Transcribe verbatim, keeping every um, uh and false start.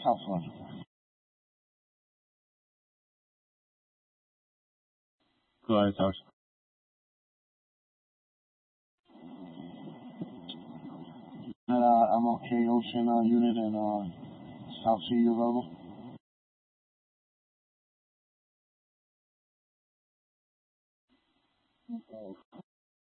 Southward. Go ahead, out. And, uh, I'm okay, Ocean uh, unit in uh, South Sea, you available?